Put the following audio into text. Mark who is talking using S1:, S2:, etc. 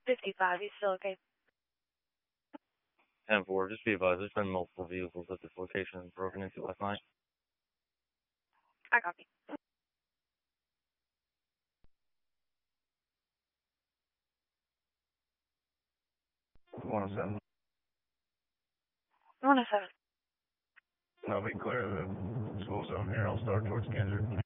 S1: 55, he's still okay.
S2: 10-4, just be advised, there's been multiple vehicles at this location broken into last night.
S1: I copy.
S3: 107.
S1: 107.
S3: I'll be clear of the school zone here. I'll start towards Kansas.